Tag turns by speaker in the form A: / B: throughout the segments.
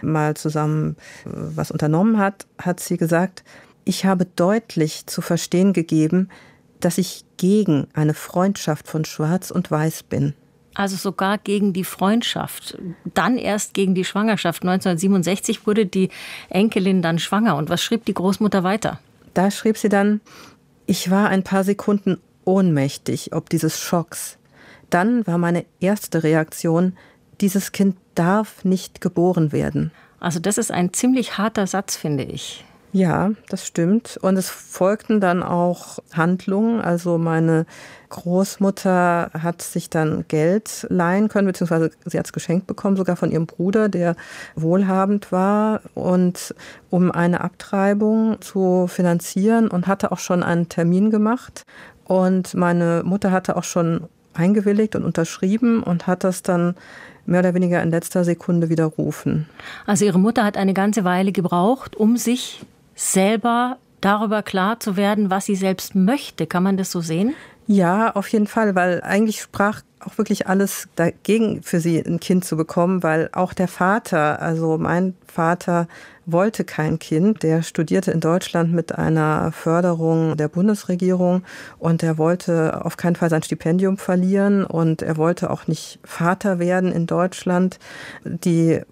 A: mal zusammen was unternommen hat, hat sie gesagt, ich habe deutlich zu verstehen gegeben, dass ich gegen eine Freundschaft von Schwarz und Weiß bin.
B: Also sogar gegen die Freundschaft, dann erst gegen die Schwangerschaft. 1967 wurde die Enkelin dann schwanger. Und was schrieb die Großmutter weiter?
A: Da schrieb sie dann, ich war ein paar Sekunden ohnmächtig ob dieses Schocks. Dann war meine erste Reaktion, dieses Kind darf nicht geboren werden.
B: Also das ist ein ziemlich harter Satz, finde ich.
A: Ja, das stimmt. Und es folgten dann auch Handlungen. Also meine Großmutter hat sich dann Geld leihen können, beziehungsweise sie hat es geschenkt bekommen, sogar von ihrem Bruder, der wohlhabend war, und um eine Abtreibung zu finanzieren, und hatte auch schon einen Termin gemacht. Und meine Mutter hatte auch schon eingewilligt und unterschrieben und hat das dann mehr oder weniger in letzter Sekunde widerrufen.
B: Also Ihre Mutter hat eine ganze Weile gebraucht, um sich selber darüber klar zu werden, was sie selbst möchte. Kann man das so sehen?
A: Ja, auf jeden Fall, weil eigentlich sprach auch wirklich alles dagegen, für sie ein Kind zu bekommen, weil auch der Vater, also mein Vater, wollte kein Kind. Der studierte in Deutschland mit einer Förderung der Bundesregierung und er wollte auf keinen Fall sein Stipendium verlieren und er wollte auch nicht Vater werden in Deutschland. Ihre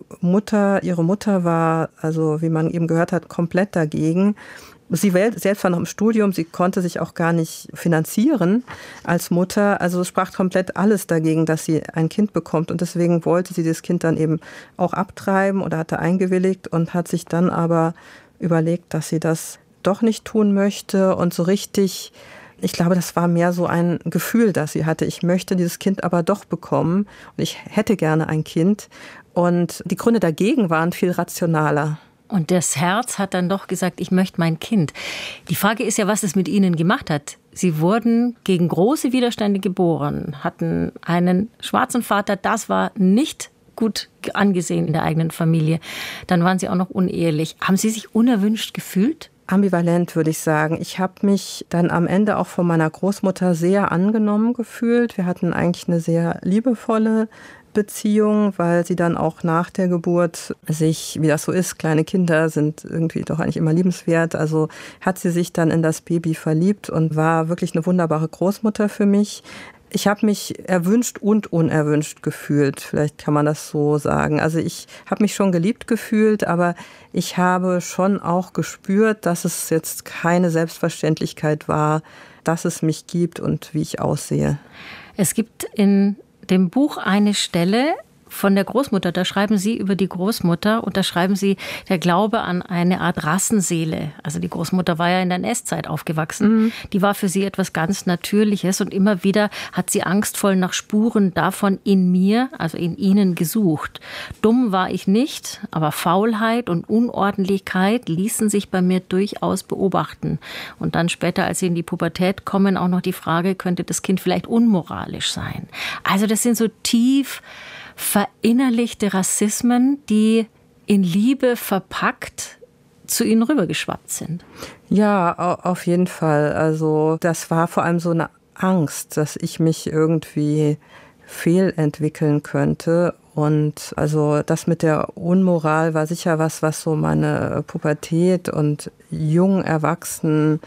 A: Mutter war, also wie man eben gehört hat, komplett dagegen. Sie selbst war noch im Studium, sie konnte sich auch gar nicht finanzieren als Mutter. Also es sprach komplett alles dagegen, dass sie ein Kind bekommt. Und deswegen wollte sie das Kind dann eben auch abtreiben oder hatte eingewilligt und hat sich dann aber überlegt, dass sie das doch nicht tun möchte. Und so richtig, ich glaube, das war mehr so ein Gefühl, das sie hatte. Ich möchte dieses Kind aber doch bekommen und ich hätte gerne ein Kind. Und die Gründe dagegen waren viel rationaler.
B: Und das Herz hat dann doch gesagt, ich möchte mein Kind. Die Frage ist ja, was es mit Ihnen gemacht hat. Sie wurden gegen große Widerstände geboren, hatten einen schwarzen Vater, das war nicht gut angesehen in der eigenen Familie. Dann waren Sie auch noch unehelich. Haben Sie sich unerwünscht gefühlt?
A: Ambivalent, würde ich sagen. Ich habe mich dann am Ende auch von meiner Großmutter sehr angenommen gefühlt. Wir hatten eigentlich eine sehr liebevolle Beziehung, weil sie dann auch nach der Geburt sich, wie das so ist, kleine Kinder sind irgendwie doch eigentlich immer liebenswert, also hat sie sich dann in das Baby verliebt und war wirklich eine wunderbare Großmutter für mich. Ich habe mich erwünscht und unerwünscht gefühlt, vielleicht kann man das so sagen. Also ich habe mich schon geliebt gefühlt, aber ich habe schon auch gespürt, dass es jetzt keine Selbstverständlichkeit war, dass es mich gibt und wie ich aussehe.
B: Es gibt in dem Buch eine Stelle von der Großmutter, da schreiben Sie über die Großmutter und da schreiben Sie, der Glaube an eine Art Rassenseele. Also die Großmutter war ja in der NS-Zeit aufgewachsen. Die war für sie etwas ganz Natürliches und immer wieder hat sie angstvoll nach Spuren davon in mir, also in Ihnen gesucht. Dumm war ich nicht, aber Faulheit und Unordentlichkeit ließen sich bei mir durchaus beobachten. Und dann später, als Sie in die Pubertät kommen, auch noch die Frage, könnte das Kind vielleicht unmoralisch sein? Also das sind so tief verinnerlichte Rassismen, die in Liebe verpackt zu Ihnen rübergeschwappt sind.
A: Ja, auf jeden Fall. Also das war vor allem so eine Angst, dass ich mich irgendwie fehlentwickeln könnte. Und also das mit der Unmoral war sicher was so meine Pubertät und jung Erwachsenenzeit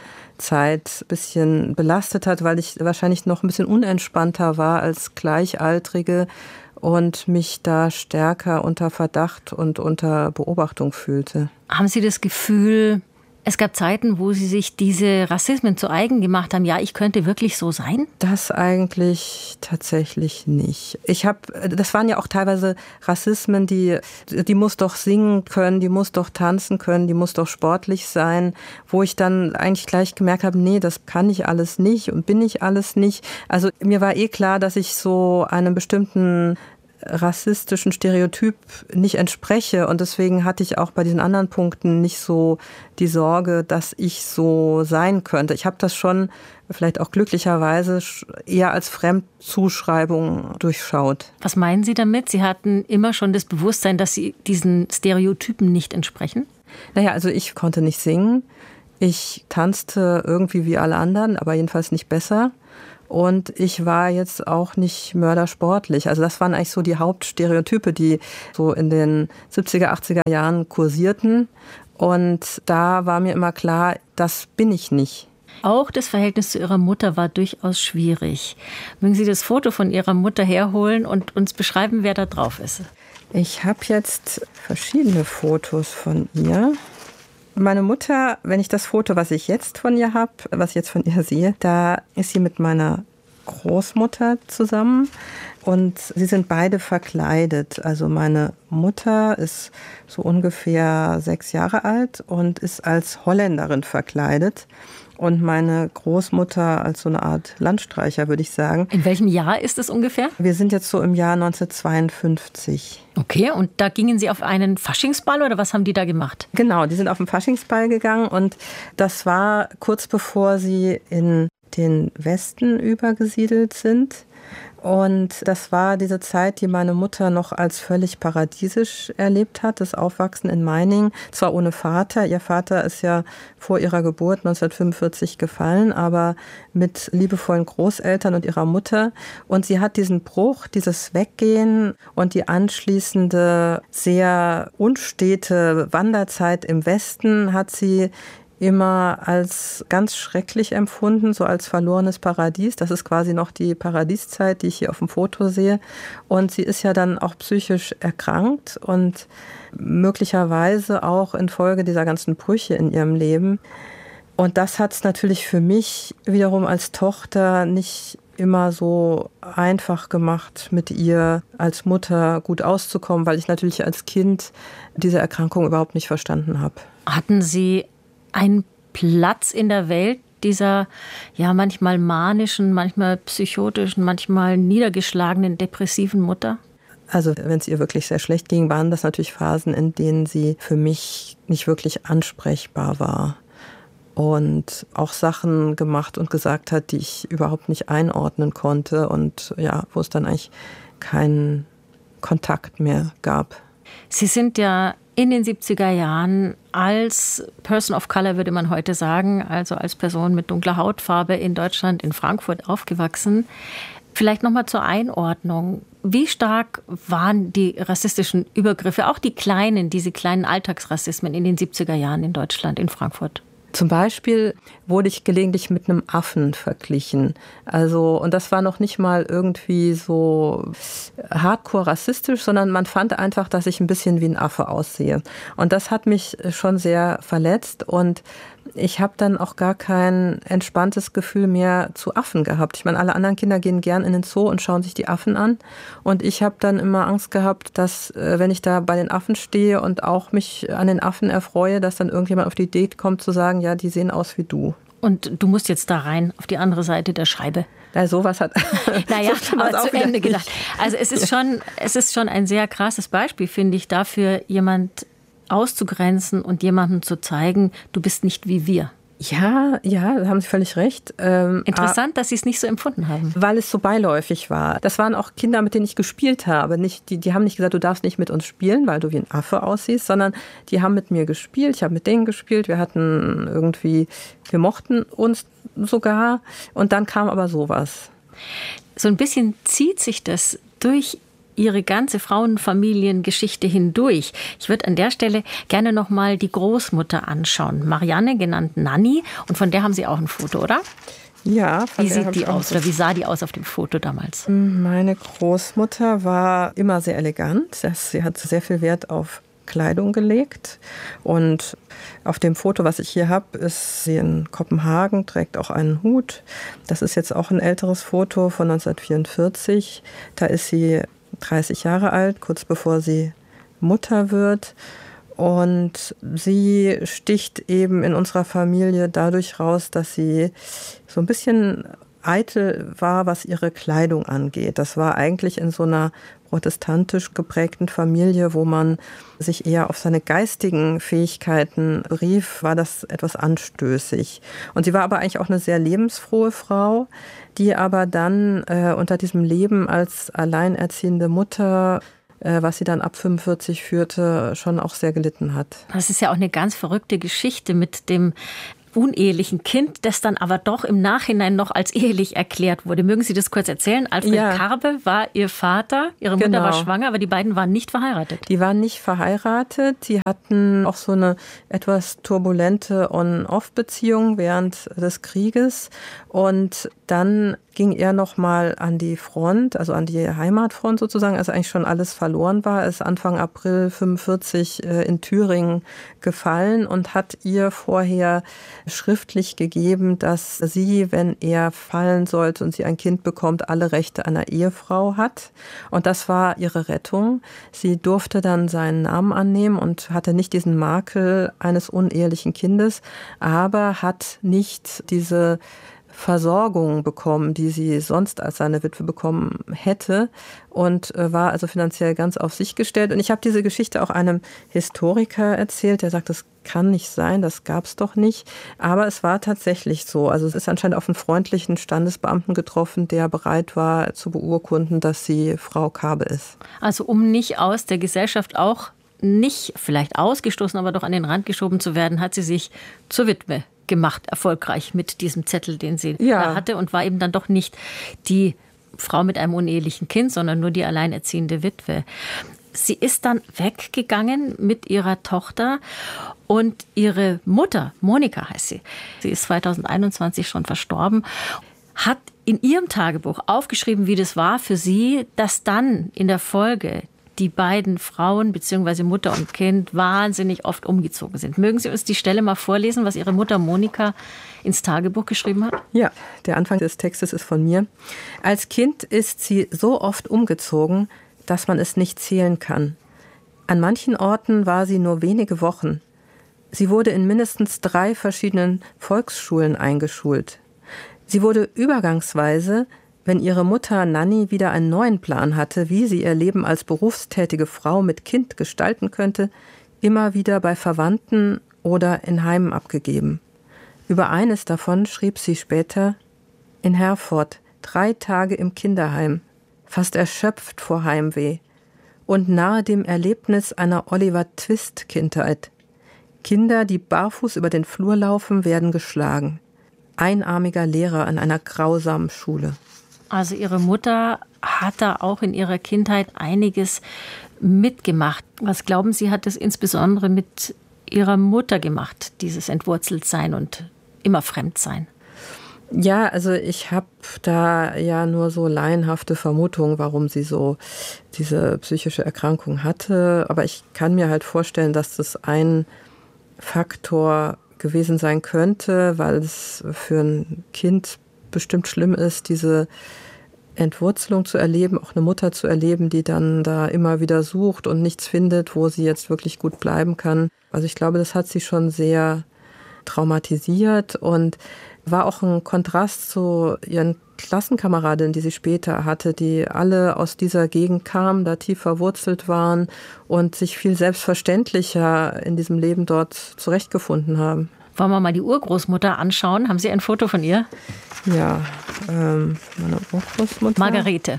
A: ein bisschen belastet hat, weil ich wahrscheinlich noch ein bisschen unentspannter war als Gleichaltrige und mich da stärker unter Verdacht und unter Beobachtung fühlte.
B: Haben Sie das Gefühl, es gab Zeiten, wo Sie sich diese Rassismen zu eigen gemacht haben, ja, ich könnte wirklich so sein?
A: Das eigentlich tatsächlich nicht. Das waren ja auch teilweise Rassismen, die muss doch singen können, die muss doch tanzen können, die muss doch sportlich sein, wo ich dann eigentlich gleich gemerkt habe, nee, das kann ich alles nicht und bin ich alles nicht. Also mir war klar, dass ich so einem bestimmten rassistischen Stereotyp nicht entspreche. Und deswegen hatte ich auch bei diesen anderen Punkten nicht so die Sorge, dass ich so sein könnte. Ich habe das schon vielleicht auch glücklicherweise eher als Fremdzuschreibung durchschaut.
B: Was meinen Sie damit? Sie hatten immer schon das Bewusstsein, dass Sie diesen Stereotypen nicht entsprechen?
A: Naja, also ich konnte nicht singen. Ich tanzte irgendwie wie alle anderen, aber jedenfalls nicht besser. und ich war jetzt auch nicht mördersportlich. Also das waren eigentlich so die Hauptstereotype, die so in den 70er, 80er Jahren kursierten. Und da war mir immer klar, das bin ich nicht.
B: Auch das Verhältnis zu Ihrer Mutter war durchaus schwierig. Mögen Sie das Foto von Ihrer Mutter herholen und uns beschreiben, wer da drauf ist?
A: Ich habe jetzt verschiedene Fotos von ihr. Meine Mutter, wenn ich das Foto, was ich jetzt von ihr habe, was ich jetzt von ihr sehe, da ist sie mit meiner Großmutter zusammen und sie sind beide verkleidet. Also meine Mutter ist so ungefähr 6 Jahre alt und ist als Holländerin verkleidet. Und meine Großmutter als so eine Art Landstreicher, würde ich sagen.
B: In welchem Jahr ist es ungefähr?
A: Wir sind jetzt so im Jahr 1952.
B: Okay, und da gingen Sie auf einen Faschingsball oder was haben die da gemacht?
A: Genau, die sind auf den Faschingsball gegangen und das war kurz bevor sie in den Westen übergesiedelt sind. Und das war diese Zeit, die meine Mutter noch als völlig paradiesisch erlebt hat, das Aufwachsen in Meiningen, zwar ohne Vater. Ihr Vater ist ja vor ihrer Geburt 1945 gefallen, aber mit liebevollen Großeltern und ihrer Mutter. Und sie hat diesen Bruch, dieses Weggehen und die anschließende sehr unstete Wanderzeit im Westen hat sie immer als ganz schrecklich empfunden, so als verlorenes Paradies. Das ist quasi noch die Paradieszeit, die ich hier auf dem Foto sehe. Und sie ist ja dann auch psychisch erkrankt und möglicherweise auch infolge dieser ganzen Brüche in ihrem Leben. Und das hat es natürlich für mich wiederum als Tochter nicht immer so einfach gemacht, mit ihr als Mutter gut auszukommen, weil ich natürlich als Kind diese Erkrankung überhaupt nicht verstanden habe.
B: Hatten Sie einen Platz in der Welt dieser ja manchmal manischen, manchmal psychotischen, manchmal niedergeschlagenen, depressiven Mutter?
A: Also wenn es ihr wirklich sehr schlecht ging, waren das natürlich Phasen, in denen sie für mich nicht wirklich ansprechbar war und auch Sachen gemacht und gesagt hat, die ich überhaupt nicht einordnen konnte und ja, wo es dann eigentlich keinen Kontakt mehr gab.
B: Sie sind ja in den 70er Jahren als Person of Color, würde man heute sagen, also als Person mit dunkler Hautfarbe in Deutschland, in Frankfurt aufgewachsen. Vielleicht nochmal zur Einordnung. Wie stark waren die rassistischen Übergriffe, auch die kleinen, diese kleinen Alltagsrassismen in den 70er Jahren in Deutschland, in Frankfurt?
A: Zum Beispiel wurde ich gelegentlich mit einem Affen verglichen. Also, und das war noch nicht mal irgendwie so hardcore rassistisch, sondern man fand einfach, dass ich ein bisschen wie ein Affe aussehe. Und das hat mich schon sehr verletzt und ich habe dann auch gar kein entspanntes Gefühl mehr zu Affen gehabt. Ich meine, alle anderen Kinder gehen gern in den Zoo und schauen sich die Affen an. Und ich habe dann immer Angst gehabt, dass, wenn ich da bei den Affen stehe und auch mich an den Affen erfreue, dass dann irgendjemand auf die Idee kommt zu sagen, ja, die sehen aus wie du.
B: Und du musst jetzt da rein, auf die andere Seite der Scheibe.
A: Ja, sowas hat...
B: Naja, aber zu Ende gedacht. Also es ist schon ein sehr krasses Beispiel, finde ich, dafür jemand auszugrenzen und jemandem zu zeigen, du bist nicht wie wir.
A: Ja, da haben Sie völlig recht.
B: Interessant, dass Sie es nicht so empfunden haben.
A: Weil es so beiläufig war. Das waren auch Kinder, mit denen ich gespielt habe. Die haben nicht gesagt, du darfst nicht mit uns spielen, weil du wie ein Affe aussiehst, sondern die haben mit mir gespielt. Ich habe mit denen gespielt. Wir mochten uns sogar. Und dann kam aber sowas.
B: So ein bisschen zieht sich das durch Ihre ganze Frauenfamiliengeschichte hindurch. Ich würde an der Stelle gerne noch mal die Großmutter anschauen. Marianne, genannt Nanni. Und von der haben Sie auch ein Foto, oder?
A: Ja.
B: Wie sieht die aus oder wie sah die aus auf dem Foto damals?
A: Meine Großmutter war immer sehr elegant. Sie hat sehr viel Wert auf Kleidung gelegt. Und auf dem Foto, was ich hier habe, ist sie in Kopenhagen, trägt auch einen Hut. Das ist jetzt auch ein älteres Foto von 1944. Da ist sie 30 Jahre alt, kurz bevor sie Mutter wird. Und sie sticht eben in unserer Familie dadurch raus, dass sie so ein bisschen eitel war, was ihre Kleidung angeht. Das war eigentlich in so einer protestantisch geprägten Familie, wo man sich eher auf seine geistigen Fähigkeiten berief, war das etwas anstößig. Und sie war aber eigentlich auch eine sehr lebensfrohe Frau, die aber dann unter diesem Leben als alleinerziehende Mutter, was sie dann ab 45 führte, schon auch sehr gelitten hat.
B: Das ist ja auch eine ganz verrückte Geschichte mit dem unehelichen Kind, das dann aber doch im Nachhinein noch als ehelich erklärt wurde. Mögen Sie das kurz erzählen? Alfred Karbe war Ihr Vater, Ihre Mutter war schwanger, aber die beiden waren nicht verheiratet.
A: Die waren nicht verheiratet. Die hatten auch so eine etwas turbulente On-Off-Beziehung während des Krieges. Und dann ging er nochmal an die Front, also an die Heimatfront sozusagen, als eigentlich schon alles verloren war. Er ist Anfang April 1945 in Thüringen gefallen und hat ihr vorher schriftlich gegeben, dass sie, wenn er fallen sollte und sie ein Kind bekommt, alle Rechte einer Ehefrau hat. Und das war ihre Rettung. Sie durfte dann seinen Namen annehmen und hatte nicht diesen Makel eines unehelichen Kindes, aber hat nicht diese Versorgung bekommen, die sie sonst als seine Witwe bekommen hätte, und war also finanziell ganz auf sich gestellt. Und ich habe diese Geschichte auch einem Historiker erzählt, der sagt, das kann nicht sein, das gab es doch nicht. Aber es war tatsächlich so. Also es ist anscheinend auf einen freundlichen Standesbeamten getroffen, der bereit war zu beurkunden, dass sie Frau Karbe ist.
B: Also um nicht aus der Gesellschaft auch nicht vielleicht ausgestoßen, aber doch an den Rand geschoben zu werden, hat sie sich zur Witwe gemacht, erfolgreich mit diesem Zettel, den sie da hatte, und war eben dann doch nicht die Frau mit einem unehelichen Kind, sondern nur die alleinerziehende Witwe. Sie ist dann weggegangen mit ihrer Tochter und ihre Mutter, Monika heißt sie ist 2021 schon verstorben, hat in ihrem Tagebuch aufgeschrieben, wie das war für sie, dass dann in der Folge die beiden Frauen bzw. Mutter und Kind wahnsinnig oft umgezogen sind. Mögen Sie uns die Stelle mal vorlesen, was Ihre Mutter Monika ins Tagebuch geschrieben hat?
A: Ja, der Anfang des Textes ist von mir. Als Kind ist sie so oft umgezogen, dass man es nicht zählen kann. An manchen Orten war sie nur wenige Wochen. Sie wurde in mindestens 3 verschiedenen Volksschulen eingeschult. Sie wurde übergangsweise, wenn ihre Mutter Nanny wieder einen neuen Plan hatte, wie sie ihr Leben als berufstätige Frau mit Kind gestalten könnte, immer wieder bei Verwandten oder in Heimen abgegeben. Über eines davon schrieb sie später: In Herford, 3 Tage im Kinderheim, fast erschöpft vor Heimweh und nahe dem Erlebnis einer Oliver-Twist-Kindheit. Kinder, die barfuß über den Flur laufen, werden geschlagen. Einarmiger Lehrer an einer grausamen Schule.
B: Also Ihre Mutter hat da auch in ihrer Kindheit einiges mitgemacht. Was glauben Sie, hat es insbesondere mit Ihrer Mutter gemacht, dieses Entwurzeltsein und immer Fremdsein?
A: Ja, also ich habe da ja nur so laienhafte Vermutungen, warum sie so diese psychische Erkrankung hatte. Aber ich kann mir halt vorstellen, dass das ein Faktor gewesen sein könnte, weil es für ein Kind bestimmt schlimm ist, diese Entwurzelung zu erleben, auch eine Mutter zu erleben, die dann da immer wieder sucht und nichts findet, wo sie jetzt wirklich gut bleiben kann. Also ich glaube, das hat sie schon sehr traumatisiert und war auch ein Kontrast zu ihren Klassenkameradinnen, die sie später hatte, die alle aus dieser Gegend kamen, da tief verwurzelt waren und sich viel selbstverständlicher in diesem Leben dort zurechtgefunden haben.
B: Wollen wir mal die Urgroßmutter anschauen? Haben Sie ein Foto von ihr?
A: Ja, meine Urgroßmutter.
B: Margarete,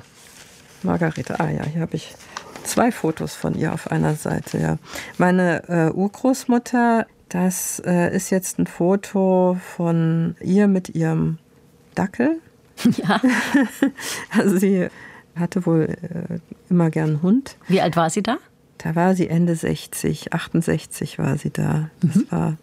A: hier habe ich 2 Fotos von ihr auf einer Seite. Ja. Meine Urgroßmutter, das ist jetzt ein Foto von ihr mit ihrem Dackel.
B: Ja.
A: Also sie hatte wohl immer gern einen Hund.
B: Wie alt war sie da?
A: Da war sie Ende 60, 68 war sie da. Das war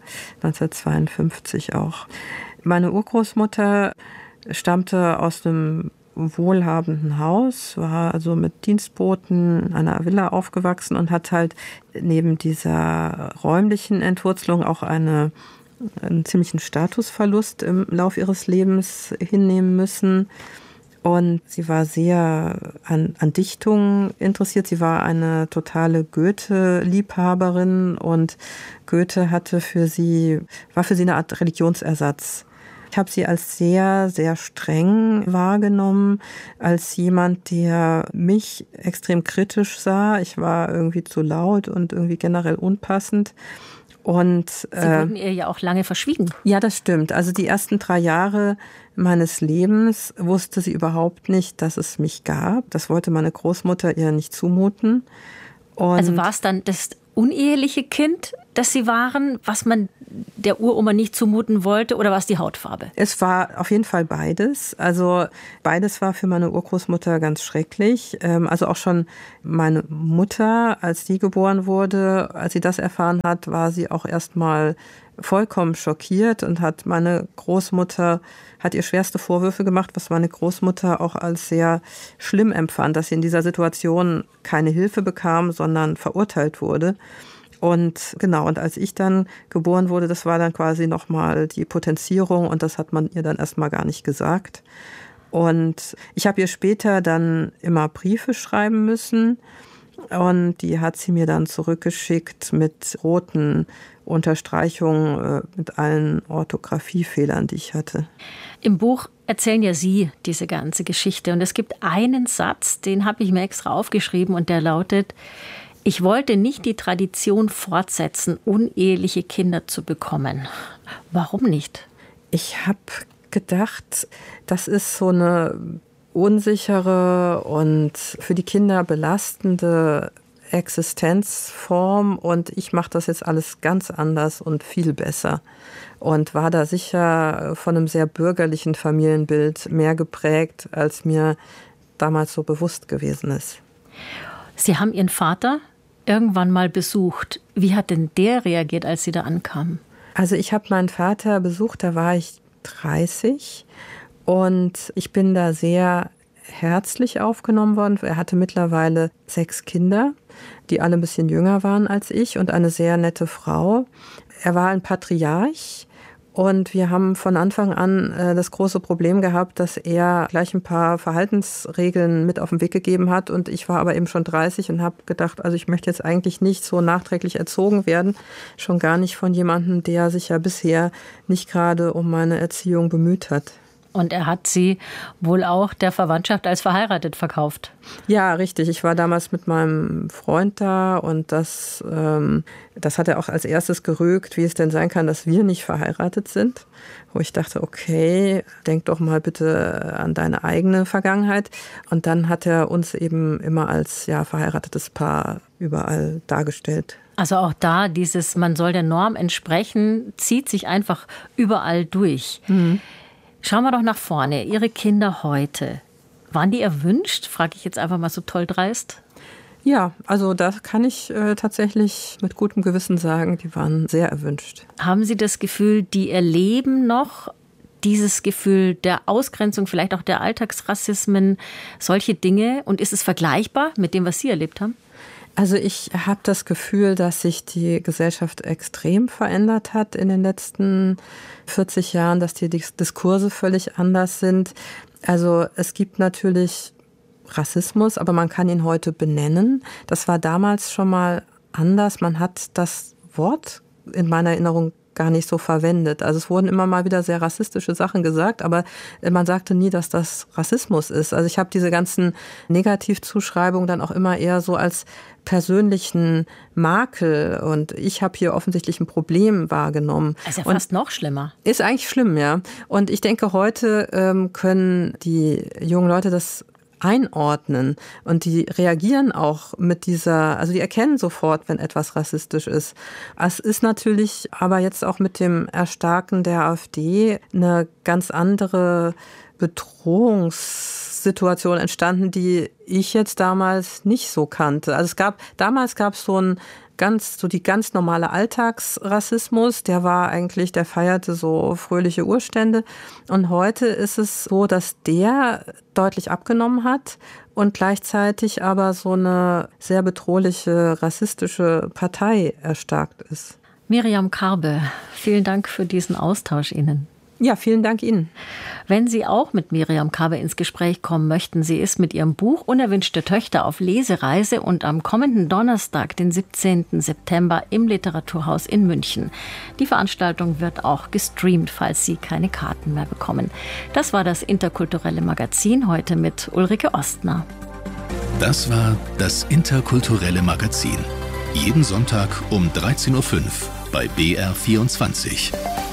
A: 1952 auch. Meine Urgroßmutter stammte aus einem wohlhabenden Haus, war also mit Dienstboten in einer Villa aufgewachsen und hat halt neben dieser räumlichen Entwurzelung auch einen ziemlichen Statusverlust im Lauf ihres Lebens hinnehmen müssen. Und sie war sehr an Dichtung interessiert. Sie war eine totale Goethe-Liebhaberin und Goethe war für sie eine Art Religionsersatz. Ich habe sie als sehr, sehr streng wahrgenommen, als jemand, der mich extrem kritisch sah. Ich war irgendwie zu laut und irgendwie generell unpassend. Und
B: Sie wurden ihr ja auch lange verschwiegen.
A: Ja, das stimmt. Also die ersten 3 Jahre meines Lebens wusste sie überhaupt nicht, dass es mich gab. Das wollte meine Großmutter ihr nicht zumuten. Und
B: also war es dann das uneheliche Kind, das Sie waren, was man der Uroma nicht zumuten wollte, oder war es die Hautfarbe?
A: Es war auf jeden Fall beides. Also beides war für meine Urgroßmutter ganz schrecklich. Also auch schon meine Mutter, als die geboren wurde, als sie das erfahren hat, war sie auch erstmal vollkommen schockiert und hat meine Großmutter, hat ihr schwerste Vorwürfe gemacht, was meine Großmutter auch als sehr schlimm empfand, dass sie in dieser Situation keine Hilfe bekam, sondern verurteilt wurde. Und genau, und als ich dann geboren wurde, das war dann quasi nochmal die Potenzierung und das hat man ihr dann erstmal gar nicht gesagt. Und ich habe ihr später dann immer Briefe schreiben müssen und die hat sie mir dann zurückgeschickt mit roten Unterstreichungen, mit allen Orthographiefehlern, die ich hatte.
B: Im Buch erzählen ja Sie diese ganze Geschichte und es gibt einen Satz, den habe ich mir extra aufgeschrieben und der lautet: Ich wollte nicht die Tradition fortsetzen, uneheliche Kinder zu bekommen. Warum nicht?
A: Ich habe gedacht, das ist so eine unsichere und für die Kinder belastende Existenzform und ich mache das jetzt alles ganz anders und viel besser. Und war da sicher von einem sehr bürgerlichen Familienbild mehr geprägt, als mir damals so bewusst gewesen ist.
B: Sie haben Ihren Vater irgendwann mal besucht. Wie hat denn der reagiert, als Sie da ankamen?
A: Also ich habe meinen Vater besucht, da war ich 30 und ich bin da sehr herzlich aufgenommen worden. Er hatte mittlerweile 6 Kinder, die alle ein bisschen jünger waren als ich und eine sehr nette Frau. Er war ein Patriarch. Und wir haben von Anfang an das große Problem gehabt, dass er gleich ein paar Verhaltensregeln mit auf den Weg gegeben hat. Und ich war aber eben schon 30 und habe gedacht, also ich möchte jetzt eigentlich nicht so nachträglich erzogen werden. Schon gar nicht von jemandem, der sich ja bisher nicht gerade um meine Erziehung bemüht hat.
B: Und er hat Sie wohl auch der Verwandtschaft als verheiratet verkauft.
A: Ja, richtig. Ich war damals mit meinem Freund da und das hat er auch als erstes gerügt, wie es denn sein kann, dass wir nicht verheiratet sind. Wo ich dachte, okay, denk doch mal bitte an deine eigene Vergangenheit. Und dann hat er uns eben immer als verheiratetes Paar überall dargestellt.
B: Also auch da dieses, man soll der Norm entsprechen, zieht sich einfach überall durch. Mhm. Schauen wir doch nach vorne. Ihre Kinder heute, waren die erwünscht? Frage ich jetzt einfach mal so toll dreist.
A: Ja, also das kann ich tatsächlich mit gutem Gewissen sagen, die waren sehr erwünscht.
B: Haben Sie das Gefühl, die erleben noch dieses Gefühl der Ausgrenzung, vielleicht auch der Alltagsrassismen, solche Dinge? Und ist es vergleichbar mit dem, was Sie erlebt haben?
A: Also ich habe das Gefühl, dass sich die Gesellschaft extrem verändert hat in den letzten 40 Jahren, dass die Diskurse völlig anders sind. Also es gibt natürlich Rassismus, aber man kann ihn heute benennen. Das war damals schon mal anders. Man hat das Wort in meiner Erinnerung gar nicht so verwendet. Also es wurden immer mal wieder sehr rassistische Sachen gesagt, aber man sagte nie, dass das Rassismus ist. Also ich habe diese ganzen Negativzuschreibungen dann auch immer eher so als persönlichen Makel und ich habe hier offensichtlich ein Problem wahrgenommen.
B: Das ist ja fast noch schlimmer.
A: Ist eigentlich schlimm, ja. Und ich denke, heute können die jungen Leute das einordnen und die reagieren auch mit also die erkennen sofort, wenn etwas rassistisch ist. Es ist natürlich aber jetzt auch mit dem Erstarken der AfD eine ganz andere Bedrohungssituation entstanden, die ich jetzt damals nicht so kannte. Also damals gab es die ganz normale Alltagsrassismus, der feierte so fröhliche Urstände. Und heute ist es so, dass der deutlich abgenommen hat und gleichzeitig aber so eine sehr bedrohliche rassistische Partei erstarkt ist.
B: Miriam Karbe, vielen Dank für diesen Austausch Ihnen.
A: Ja, vielen Dank Ihnen.
B: Wenn Sie auch mit Miriam Karbe ins Gespräch kommen möchten, sie ist mit ihrem Buch Unerwünschte Töchter auf Lesereise und am kommenden Donnerstag, den 17. September im Literaturhaus in München. Die Veranstaltung wird auch gestreamt, falls Sie keine Karten mehr bekommen. Das war das Interkulturelle Magazin heute mit Ulrike Ostner.
C: Das war das Interkulturelle Magazin. Jeden Sonntag um 13:05 Uhr bei BR24.